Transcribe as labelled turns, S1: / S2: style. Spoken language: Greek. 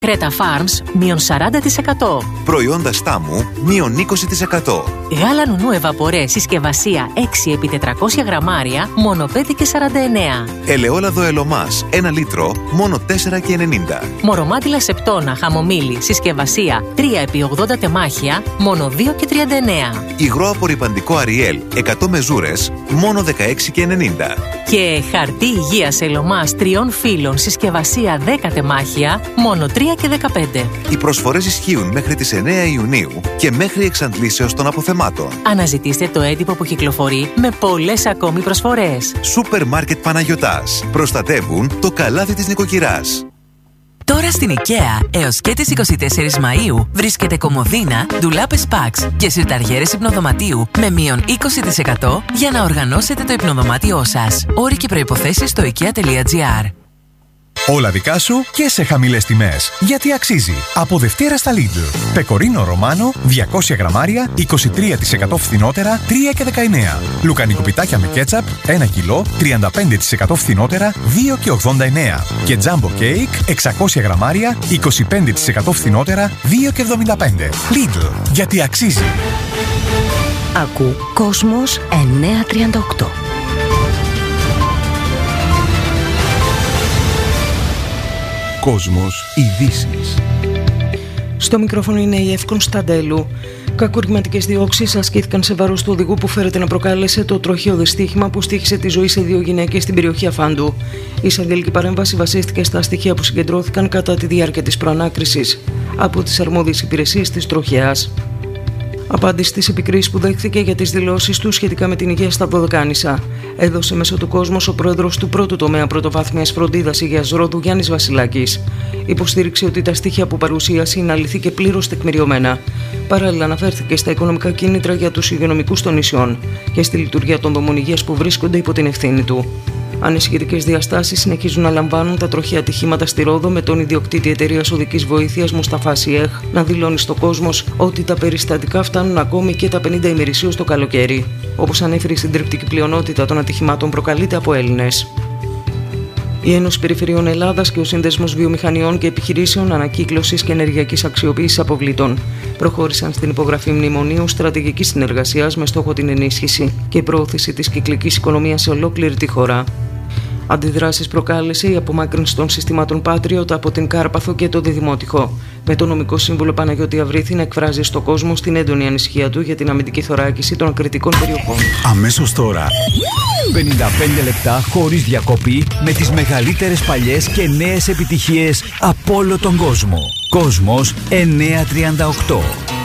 S1: Κρέτα Farms, μείον 40%.
S2: Προϊόντα Στάμου, μείον 20%.
S1: Γάλα νουνού Εβαπορέ συσκευασία 6x400 γραμμάρια, μόνο 5,49.
S2: Ελαιόλαδο Ελωμάς, 1 λίτρο, μόνο 4,90.
S1: Μορομάτιλα Σεπτόνα χαμομήλι συσκευασία 3x80 τεμάχια, μόνο 2,39.
S2: Υγρό απορρυπαντικό Αριέλ, 100 μεζούρες, μόνο 16,90.
S1: Και χαρτί υγείας Ελωμάς 3 φύλων συσκευασία 10 τεμάχια, μόνο 3,15.
S2: Οι προσφορές ισχύουν μέχρι τις 9 Ιουνίου και μέχρι εξαντλήσεως των αποθεμάτων.
S1: Αναζητήστε το έντυπο που κυκλοφορεί με πολλές ακόμη προσφορές.
S2: Σούπερ Μάρκετ Παναγιωτάς. Προστατεύουν το καλάθι της νοικοκυράς.
S3: Τώρα στην IKEA, έως και τις 24 Μαΐου, βρίσκεται κομμωδίνα, ντουλάπες Pax και συρταριέρες υπνοδωματίου με μείον 20% για να οργανώσετε το υπνοδωμάτιό σας. Όροι και προϋποθέσεις στο ikea.gr.
S4: Όλα δικά σου και σε χαμηλές τιμές. Γιατί αξίζει. Από Δευτέρα στα Lidl. Πεκορίνο Ρωμάνο, 200 γραμμάρια, 23% φθηνότερα, 3,19. Λουκανικό πιτάκια με κέτσαπ, 1 κιλό, 35% φθηνότερα, 2,89. Και Jumbo Cake, 600 γραμμάρια, 25% φθηνότερα, 2,75. Lidl. Γιατί αξίζει.
S5: Ακού Κόσμος 938.
S6: Κόσμος ειδήσεις.
S7: Στο μικρόφωνο είναι η Εύη Κωνσταντέλου. Κακουργηματικές διώξεις ασκήθηκαν σε βάρος του οδηγού που φέρεται να προκάλεσε το τροχαίο δυστύχημα που στοίχησε τη ζωή σε 2 γυναίκες στην περιοχή Αφάντου. Η εισαγγελική παρέμβαση βασίστηκε στα στοιχεία που συγκεντρώθηκαν κατά τη διάρκεια της προανάκρισης από τις αρμόδιες υπηρεσίες της τροχέας. Απάντηση στις επικρίσεις που δέχθηκε για τις δηλώσεις του σχετικά με την υγεία στα Δωδεκάνησα. Έδωσε μέσω του Κόσμος ο πρόεδρος του πρώτου τομέα πρωτοβάθμιας φροντίδας υγείας Ρόδου, Γιάννης Βασιλάκης. Υποστήριξε ότι τα στοιχεία που παρουσίασε είναι αληθή και πλήρως τεκμηριωμένα. Παράλληλα, αναφέρθηκε στα οικονομικά κίνητρα για τους υγειονομικούς των νησιών και στη λειτουργία των δομών υγείας που βρίσκονται υπό την ευθύνη του. Ανησυχητικές διαστάσεις συνεχίζουν να λαμβάνουν τα τροχαία ατυχήματα στη Ρόδο, με τον ιδιοκτήτη εταιρείας οδικής βοήθειας Μουσταφά Σιέχ να δηλώνει στο Κόσμος ότι τα περιστατικά φτάνουν ακόμη και τα 50 ημερησίως το καλοκαίρι. Όπως ανέφερε, η συντριπτική πλειονότητα των ατυχημάτων προκαλείται από Έλληνες. Η Ένωση Περιφερειών Ελλάδας και ο Σύνδεσμος Βιομηχανιών και Επιχειρήσεων Ανακύκλωσης και Ενεργειακής Αξιοποίησης Αποβλήτων προχώρησαν στην υπογραφή μνημονίου στρατηγικής συνεργασίας με στόχο την ενίσχυση και προώθηση της κυκλικής οικονομίας σε ολόκληρη τη χώρα. Αντιδράσεις προκάλεσε η απομάκρυνση των συστημάτων Patriot από την Κάρπαθο και το Διδημότυχο, με τον νομικό σύμβουλο Παναγιώτη Αβρίθη να εκφράζει στο κόσμο την έντονη ανησυχία του για την αμυντική θωράκιση των ακριτικών περιοχών.
S6: Αμέσως τώρα, 55 λεπτά χωρίς διακοπή με τις μεγαλύτερες παλιές και νέες επιτυχίες από όλο τον κόσμο. Κόσμος 938.